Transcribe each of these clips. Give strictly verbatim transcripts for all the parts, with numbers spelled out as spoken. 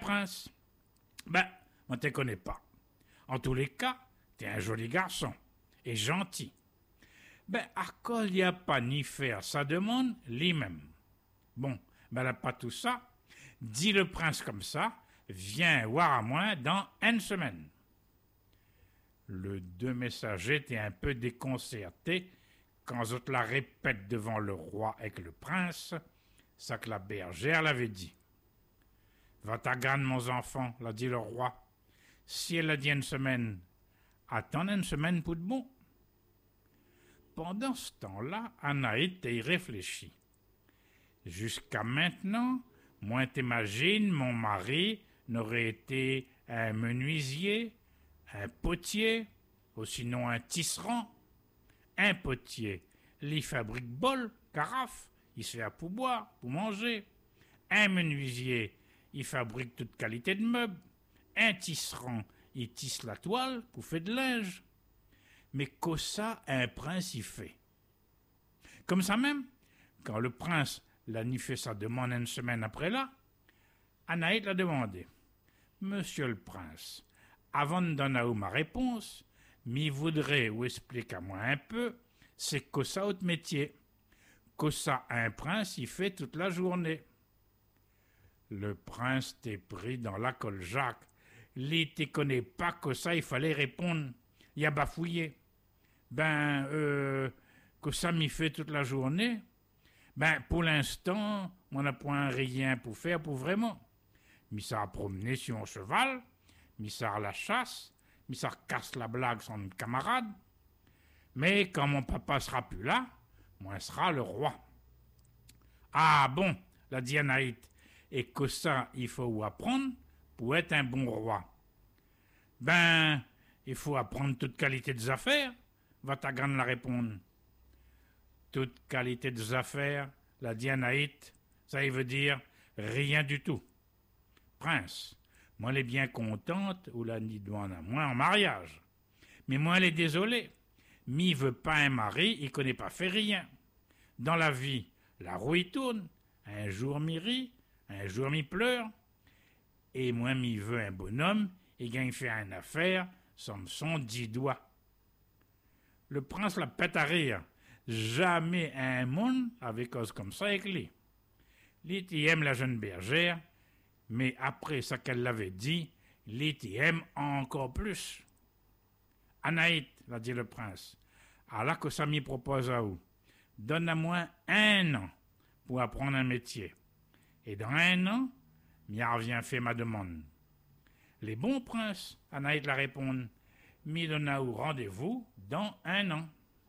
prince? Ben, on te connaît pas. En tous les cas, t'es un joli garçon, et gentil. Ben, à quoi il y a pas ni faire sa demande, lui-même. Bon, ben là, pas tout ça. Dis le prince comme ça, viens voir à moi dans une semaine. Le deux messagers étaient un peu déconcertés quand Zot la répète devant le roi avec le prince, ça que la bergère l'avait dit. Va ta gagne, mon enfant, l'a dit le roi. Si elle a dit une semaine, attends une semaine pour de bon. Pendant ce temps-là, Anaït y réfléchit. Jusqu'à maintenant, moi t'imagines, mon mari n'aurait été un menuisier, un potier, ou sinon un tisserand. Un potier, il fabrique bol, carafe, il se fait à pour boire, pour manger. Un menuisier, il fabrique toute qualité de meubles. Un tisserand, il tisse la toile pour faire de linge. Mais que ça, un prince y fait. Comme ça même, quand le prince l'a ni fait sa demande une semaine après là, Anaït l'a demandé. Monsieur le prince, avant de donner à vous ma réponse, m'y voudrait vous expliquer à moi un peu, c'est que ça autre métier. Que ça un prince y fait toute la journée. Le prince t'est pris dans la colle Jacques. Il te connaît pas que ça, il fallait répondre. Il a bafouillé. Ben, euh, que ça m'y fait toute la journée. Ben, pour l'instant, on n'a point rien pour faire pour vraiment. Mi ça a promené sur un cheval, mi ça a la chasse, mi ça casse la blague son camarade. Mais quand mon papa sera plus là, moi sera le roi. Ah bon, l'a dit Anaït, et que ça, il faut apprendre pour être un bon roi. Ben, il faut apprendre toute qualité des affaires, va ta grande la répondre. Toute qualité des affaires, l'a dit Anaït, ça il veut dire rien du tout. Prince, moi elle est bien contente, ou la ni demande à moi en mariage. Mais moi elle est désolée, mi veut pas un mari, il connaît pas fait rien. Dans la vie, la roue y tourne, un jour mi rit, un jour mi pleure, et moi mi veut un bonhomme, et gagne fait une affaire, somme son dix doigts. Le prince la pète à rire. Jamais un monde avait cause comme ça avec lui. Lui, il aime la jeune bergère, mais après ça qu'elle l'avait dit, lui, il aime encore plus. Anaït, l'a dit le prince, alors que ça m'y propose à vous, donne-moi un an pour apprendre un métier. Et dans un an, m'y revient fait ma demande. Les bons princes, Anaït la répond, m'y donne à vous rendez-vous dans un an.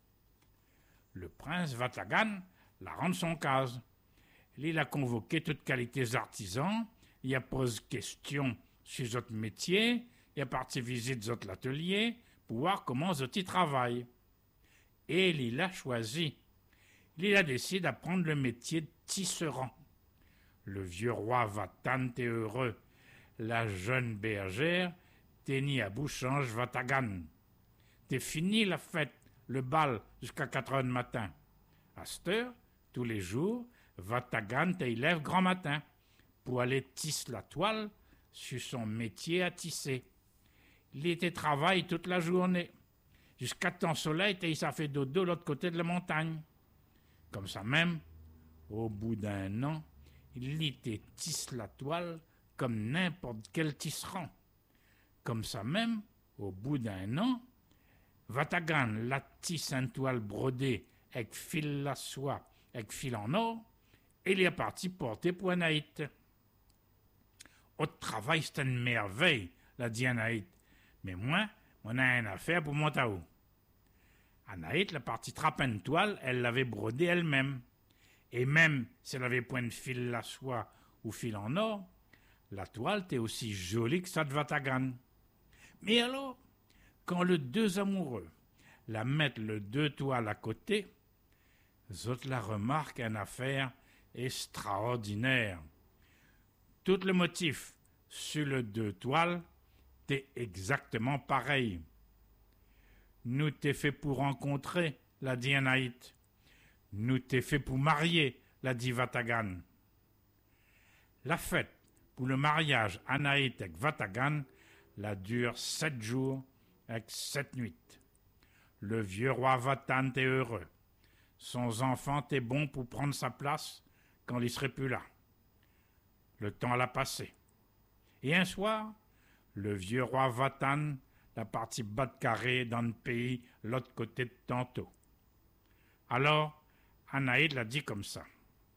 Le prince Vatagan la rend son case. Il a convoqué toutes qualités artisans, il a posé questions sur votre métier, il a parti visiter votre atelier pour voir comment vous y travaillent. Et il a choisi. Il a décidé d'apprendre le métier de tisserand. Le vieux roi Vatan était heureux. La jeune bergère tenit à Bouchange Vatagan. T'es fini la fête, le bal, jusqu'à quatre heures du matin. À cette heure, tous les jours, Vatagan te lève grand matin pour aller tisser la toile sur son métier à tisser. Il était travail toute la journée. Jusqu'à temps soleil, il s'est fait dodo de l'autre côté de la montagne. Comme ça même, au bout d'un an, il était tisse la toile comme n'importe quel tisserand. Comme ça même, au bout d'un an, Vatagan la tisse une toile brodée avec fil la soie, avec fil en or, et il est parti porter pour Anaït. Au travail, c'est une merveille, l'a dit Anaït. Mais moi, on a une affaire pour mon taou. Anaït, la partie trappe une toile, elle l'avait brodée elle-même. Et même si elle avait point de fil la soie ou fil en or, la toile était aussi jolie que ça de Vatagan. Mais alors, quand les deux amoureux la mettent le deux toiles à côté, Zot la remarque une affaire extraordinaire. Tout le motif sur les deux toiles était exactement pareil. Nous t'es fait pour rencontrer, l'a dit Anaït. Nous t'es fait pour marier, l'a dit Vatagan. La fête pour le mariage Anaït avec Vatagan, la dure sept jours avec sept nuits. Le vieux roi Vatan est heureux. Son enfant est bon pour prendre sa place quand il serait plus là. Le temps l'a passé. Et un soir, le vieux roi Vatan l'a parti bas de carré dans le pays l'autre côté de Tanto. Alors, Anaïd l'a dit comme ça.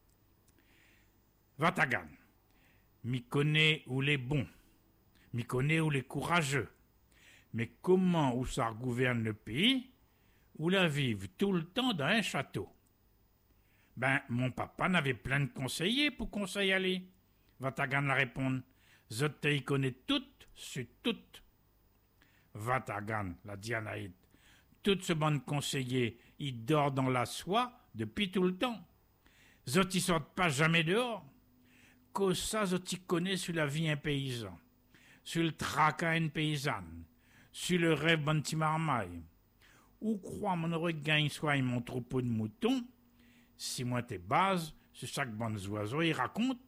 Vatagan, m'y connaît où les bons, m'y connaît où les courageux, mais comment où ça gouverne le pays, où la vivent tout le temps dans un château. Ben, mon papa n'avait plein de conseillers pour conseiller aller. Vatagan la répondre. Zotte y connaît toutes, sur toutes. Vatagan, la dit Anaïd. Tout ce bon conseiller, il dort dans la soie depuis tout le temps. Zotte y sortent pas jamais dehors. Que ça, Zotte y connaît sur la vie un paysan, sur le tracas une paysanne, sur le rêve bon petit marmaille. Où croit mon regagne soit mon troupeau de moutons, si moi t'es base, sur chaque bon oiseau, il raconte.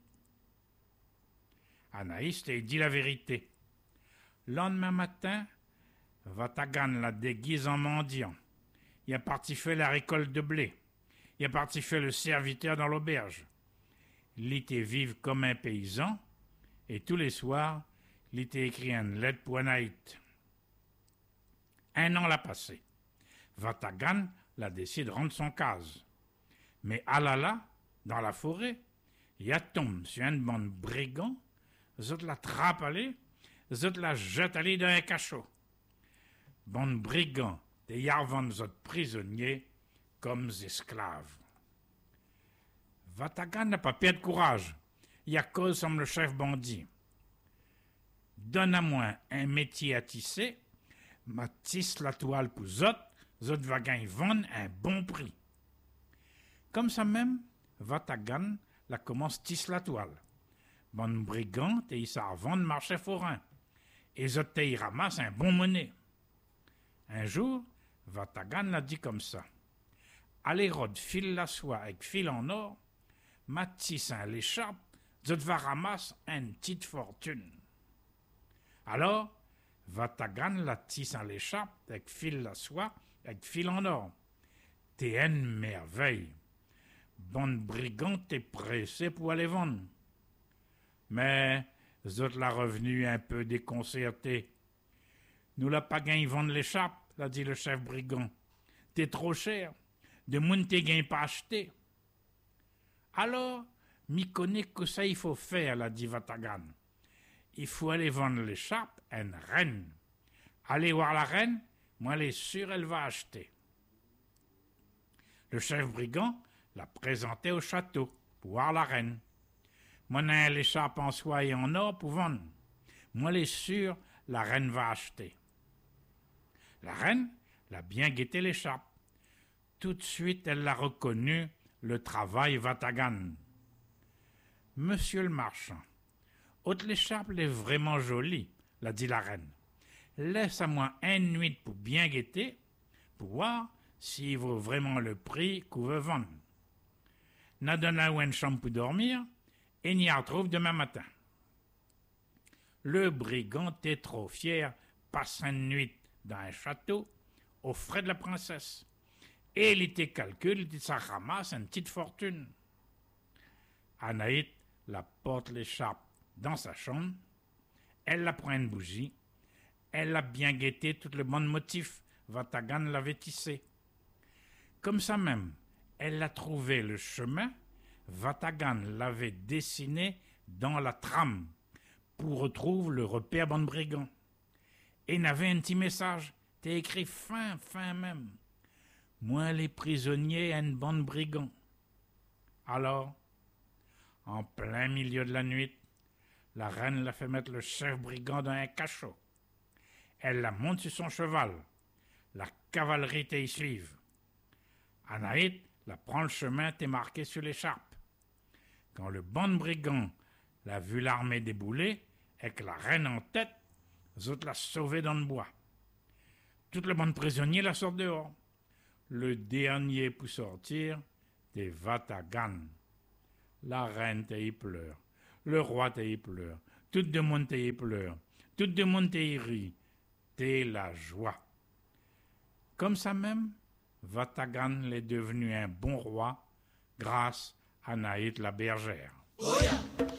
Anaïs t'a dit la vérité. Lendemain matin, Vatagan la déguise en mendiant. Il a parti faire la récolte de blé. Il a parti faire le serviteur dans l'auberge. Il était vivre comme un paysan, et tous les soirs, il était écrit une lettre pour Anaït. Un an l'a passé. Vatagan l'a décidé de rendre son case. Mais alala, dans la forêt, il y a tombe sur un bon brigand, les autres la trappent aller, les autres la jettent aller dans un cachot. Bon brigand, des yarvans les autres prisonniers comme esclaves. Vatagan n'a pas perdu de courage. Il y a cause comme le chef bandit. Donne à moi un métier à tisser, ma tisse la toile pour zot, zot va gagner vendre un bon prix. Comme ça même, Vatagan la commence tisse la toile. Bon brigand et il s'en vendre marché forain. Et zot y ramasse un bon monnaie. Un jour, Vatagan l'a dit comme ça. Allez rod file la soie avec fil en or, ma tisse un l'écharpe, zot va ramasse une petite fortune. Alors, Vatagan la tisse en l'écharpe avec fil la soie, avec fil en or. T'es une merveille. Bon brigand t'es pressé pour aller vendre. Mais, zot la revenu un peu déconcerté. Nous l'a pas gagné vendre l'écharpe, l'a dit le chef brigand. T'es trop cher. De moun t'es gagné pas acheté. Alors, m'y connaît que ça il faut faire, l'a dit Vatagan. Il faut aller vendre l'écharpe à une reine. Allez voir la reine, moi elle est sûre elle va acheter. Le chef brigand l'a présenté au château pour voir la reine. Moi j'ai l'écharpe en soie et en or pour vendre. Moi elle est sûre la reine va acheter. La reine l'a bien guetté l'écharpe. Tout de suite elle l'a reconnu, le travail Vatagan. Monsieur le marchand, haute l'écharpe est vraiment jolie, l'a dit la reine. Laisse à moi une nuit pour bien guetter, pour voir s'il vaut vraiment le prix qu'on veut vendre. N'a donné une chambre pour dormir, et n'y retrouve demain matin. Le brigand est trop fier, passe une nuit dans un château, aux frais de la princesse. Et il était calcul, il ça ramasse une petite fortune. Anaït la porte l'écharpe dans sa chambre, elle la prend une bougie, elle a bien guetté tout le bon motif, Vatagan l'avait tissé. Comme ça même, elle a trouvé le chemin, Vatagan l'avait dessiné dans la trame, pour retrouver le repère bon brigand. Et il avait un petit message, t'es écrit fin, fin même. Moi les prisonniers un bon brigand. Alors, en plein milieu de la nuit, la reine l'a fait mettre le chef brigand dans un cachot. Elle la monte sur son cheval. La cavalerie t'y suive. Anaït la prend le chemin t'est marqué sur l'écharpe. Quand le bon brigand l'a vu l'armée débouler, avec la reine en tête, les autres l'a sauvé dans le bois. Tout le bon prisonnier la sort dehors. Le dernier pour sortir, t'es Vatagan. La reine t'y pleure. le roi t'y pleure, tout le monde t'y pleure, tout le monde t'y rit, t'es la joie. Comme ça même, Vatagan est devenu un bon roi grâce à Naït la bergère. Oh yeah.